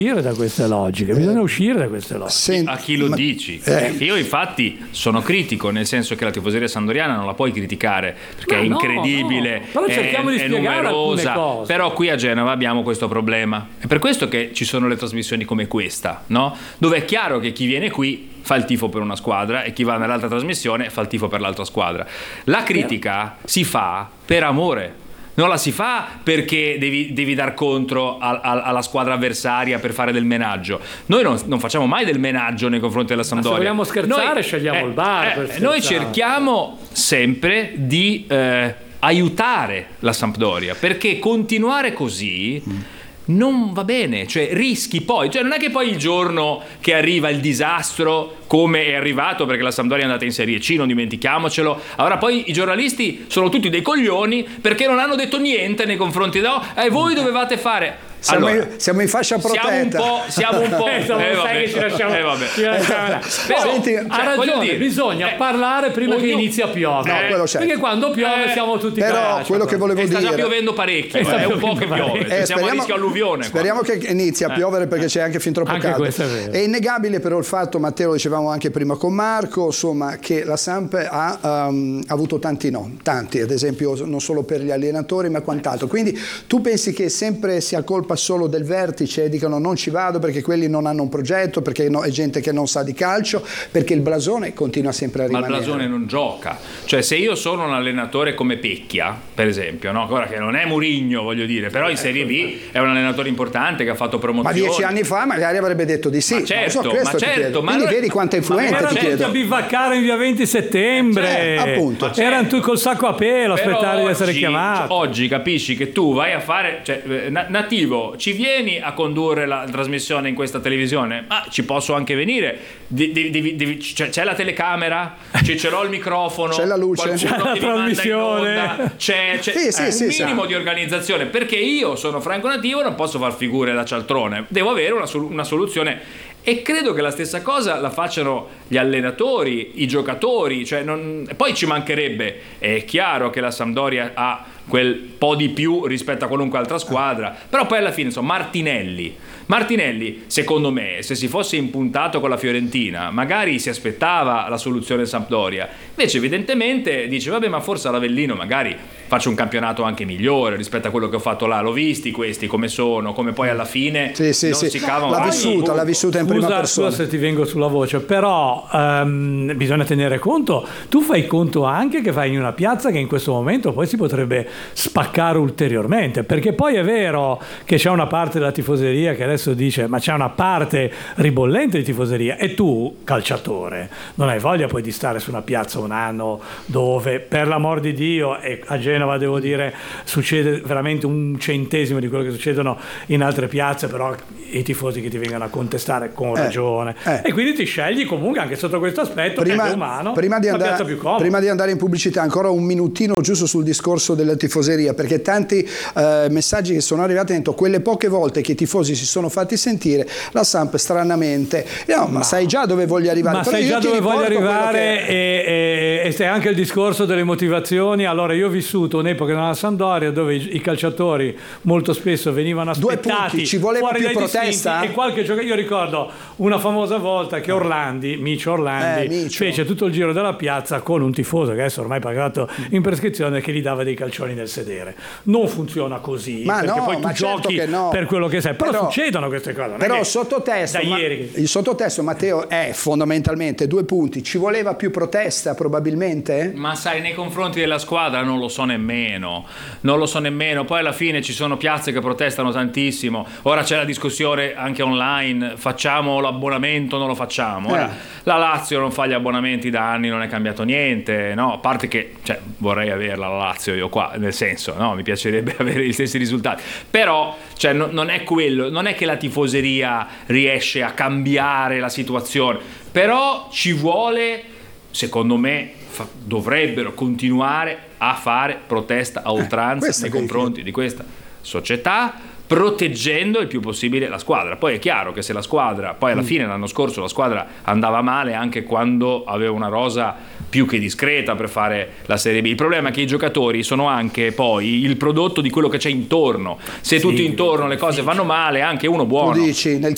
da queste logiche, bisogna uscire da queste logiche. A chi lo dici? Io infatti sono critico, nel senso che la tifoseria sampdoriana non la puoi criticare perché è incredibile, però cerchiamo di è spiegare numerosa, alcune cose. però qui a Genova abbiamo questo problema. È per questo che ci sono le trasmissioni come questa, no? Dove è chiaro che chi viene qui fa il tifo per una squadra e chi va nell'altra trasmissione fa il tifo per l'altra squadra. La critica si fa per amore. Non la si fa perché devi dar contro alla squadra avversaria per fare del menaggio. Noi non facciamo mai del menaggio nei confronti della Sampdoria. Se vogliamo scherzare, scegliamo il bar. Noi cerchiamo sempre di aiutare la Sampdoria, perché continuare così non va bene, cioè rischi poi, cioè non è che poi il giorno che arriva il disastro, come è arrivato perché la Sampdoria è andata in Serie C, non dimentichiamocelo, allora poi i giornalisti sono tutti dei coglioni perché non hanno detto niente nei confronti voi dovevate fare. Siamo in fascia protetta. Siamo un po'. Sai che ci lasciamo. Però, ha ragione, bisogna parlare prima che inizi a piovere. Perché quando piove siamo tutti però quello che volevo dire. Sta già piovendo parecchio, è un po' che piove. Siamo a rischio alluvione. Speriamo che inizi a piovere perché c'è anche fin troppo caldo. È innegabile però il fatto, Matteo, lo dicevamo anche prima con Marco, insomma, che la Samp ha avuto tanti, ad esempio non solo per gli allenatori ma quant'altro. Quindi tu pensi che sempre sia colpa solo del vertice e dicono non ci vado perché quelli non hanno un progetto, perché è gente che non sa di calcio, perché il blasone continua sempre a rimanere. Ma il blasone non gioca, cioè se io sono un allenatore come Pecchia per esempio, no? Ora che non è Mourinho, voglio dire, però in Serie B è un allenatore importante che ha fatto promozione. Ma 10 anni fa magari avrebbe detto di sì. Ma certo, quindi vedi quanto è influente. Era tutti a bivaccare in via 20 settembre, appunto. Erano tutti col sacco a pelo aspettare di essere chiamati. Oggi capisci che tu vai a fare, cioè, Nativo, ci vieni a condurre la trasmissione in questa televisione? Ma ci posso anche venire. C'è la telecamera, ce l'ho il microfono, c'è la luce, c'è la trasmissione, c'è un minimo di organizzazione, perché io sono Franco Nativo, non posso far figure da cialtrone, devo avere una soluzione. E credo che la stessa cosa la facciano gli allenatori, i giocatori, cioè poi ci mancherebbe. È chiaro che la Sampdoria ha quel po' di più rispetto a qualunque altra squadra, però poi alla fine insomma Martinelli secondo me, se si fosse impuntato con la Fiorentina magari si aspettava la soluzione Sampdoria, invece evidentemente dice vabbè, ma forse all'Avellino magari faccio un campionato anche migliore rispetto a quello che ho fatto là, l'ho visti questi come sono, come poi alla fine si cavano. L'ha vissuta in prima persona. Scusa se ti vengo sulla voce, però bisogna tenere conto, tu fai conto anche che fai in una piazza che in questo momento poi si potrebbe spaccare ulteriormente, perché poi è vero che c'è una parte della tifoseria che adesso dice ma c'è una parte ribollente di tifoseria e tu calciatore non hai voglia poi di stare su una piazza un anno dove per l'amor di Dio, e a Genova devo dire succede veramente un centesimo di quello che succedono in altre piazze, però i tifosi che ti vengono a contestare con ragione e quindi ti scegli comunque anche sotto questo aspetto che è umano prima di andare in pubblicità ancora un minutino giusto sul discorso della tifoseria, perché tanti messaggi che sono arrivati hanno detto quelle poche volte che i tifosi si sono fatti sentire la Samp stranamente ma sai già dove voglio arrivare, ma sai già dove voglio arrivare e c'è anche il discorso delle motivazioni. Allora io ho vissuto un'epoca nella Sampdoria dove i calciatori molto spesso venivano aspettati 2 punti, ci voleva fuori più dai protesta e qualche giocatore, io ricordo una famosa volta che Micio Orlandi fece tutto il giro della piazza con un tifoso che adesso ormai pagato in prescrizione che gli dava dei calcioni nel sedere. Non funziona così, perché poi tu giochi per quello che sei, però succedono queste cose. Però il sottotesto, Matteo, è fondamentalmente 2 punti, ci voleva più protesta probabilmente? Ma sai, nei confronti della squadra non lo so nemmeno, poi alla fine ci sono piazze che protestano tantissimo, ora c'è la discussione anche online, facciamo l'abbonamento o non lo facciamo, ora la Lazio non fa gli abbonamenti da anni, non è cambiato niente, no? A parte che vorrei averla la Lazio io qua, nel senso, no, mi piacerebbe avere gli stessi risultati, però non è quello, non è che la tifoseria riesce a cambiare la situazione, però ci vuole, secondo me dovrebbero continuare a fare protesta a oltranza nei confronti di questa società, proteggendo il più possibile la squadra. Poi è chiaro che se la squadra, poi alla fine l'anno scorso la squadra andava male anche quando aveva una rosa più che discreta per fare la Serie B. Il problema è che i giocatori sono anche poi il prodotto di quello che c'è intorno. Se tutti intorno le cose vanno male, anche uno buono tu dici, nel